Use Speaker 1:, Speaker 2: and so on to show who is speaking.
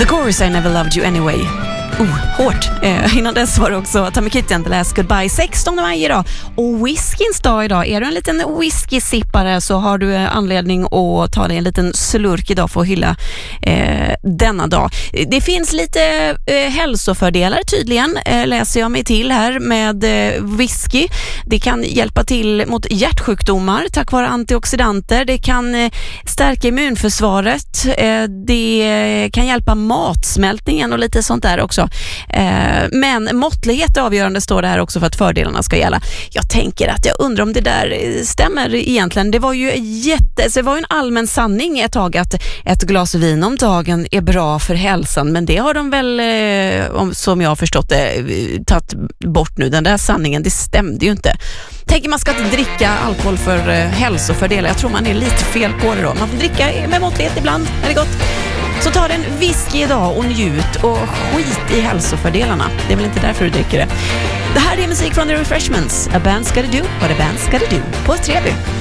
Speaker 1: Chorus, I never loved you anyway. Hårt. Innan dess var det också Tommy Kitten, The Last Goodbye. 16 maj idag och whiskyns dag idag. Är du en liten whisky-sippare så har du anledning att ta dig en liten slurk idag för att hylla denna dag. Det finns lite hälsofördelar tydligen, läser jag mig till här med whisky. Det kan hjälpa till mot hjärtsjukdomar tack vare antioxidanter. Det kan stärka immunförsvaret. Det kan hjälpa matsmältningen och lite sånt där också. Men måttlighet är avgörande, står det här också, för att fördelarna ska gälla. Jag tänker att jag undrar om det där stämmer egentligen. Det var ju det var ju en allmän sanning ett tag att ett glas vin om dagen är bra för hälsan, men det har de väl, som jag har förstått det, tagit bort nu. Den där sanningen, det stämde ju inte. Tänker man ska inte dricka alkohol för hälsofördelar. Jag tror man är lite fel på det då. Man får dricka med måttlighet ibland, är det gott. Så ta en whisky idag och njut och skit i hälsofördelarna. Det är väl inte därför du dricker det. Det här är musik från The Refreshments. A Band's Gotta Do What A Band's Gotta Do på Treby.